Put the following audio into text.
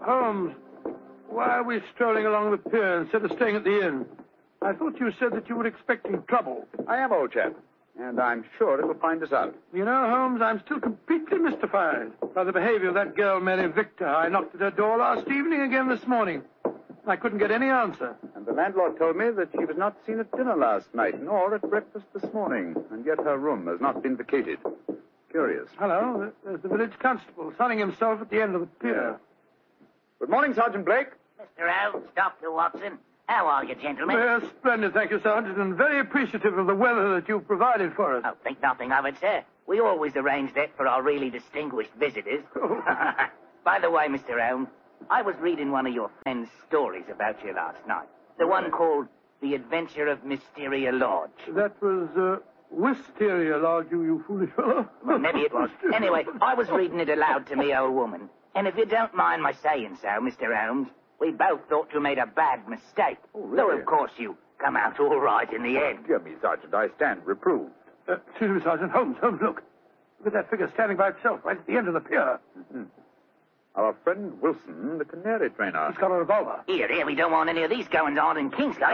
Holmes, why are we strolling along the pier instead of staying at the inn? I thought you said that you were expecting trouble. I am, old chap, and I'm sure it will find us out. You know, Holmes, I'm still completely mystified by the behavior of that girl, Mary Victor. I knocked at her door last evening, again this morning. I couldn't get any answer. And the landlord told me that she was not seen at dinner last night, nor at breakfast this morning, and yet her room has not been vacated. Curious. Hello, there's the village constable sunning himself at the end of the pier. Good morning, Sergeant Blake. Mr. Holmes, Dr. Watson. How are you, gentlemen? Well, splendid, thank you, Sergeant, and very appreciative of the weather that you've provided for us. Oh, think nothing of it, sir. We always arrange that for our really distinguished visitors. By the way, Mr. Holmes, I was reading one of your friend's stories about you last night. The one called The Adventure of Mysteria Lodge. That was, Wisteria Lodge, you foolish fellow. Well, maybe it was. Anyway, I was reading it aloud to me old woman. And if you don't mind my saying so, Mr. Holmes, we both thought you made a bad mistake. Oh, really? Though, of course, you come out all right in the end. Dear me, Sergeant, I stand reproved. Excuse me, Sergeant. Holmes, look. Look at that figure standing by itself right at the end of the pier. Mm-hmm. Our friend Wilson, the canary trainer. He's got a revolver. Here, we don't want any of these goings on in Kingsgate.